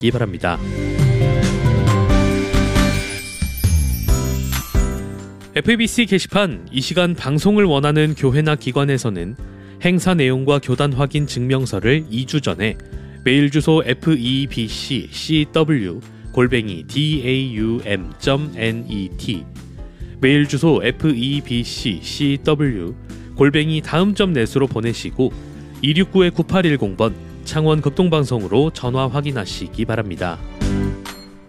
바랍니다. FEBC 게시판 이 시간 방송을 원하는 교회나 기관에서는 행사 내용과 교단 확인 증명서를 2주 전에 메일 주소 febccw@daum.net 메일 주소 febccw@daum.net으로 보내시고 269-9810번 창원 극동방송으로 전화 확인하시기 바랍니다.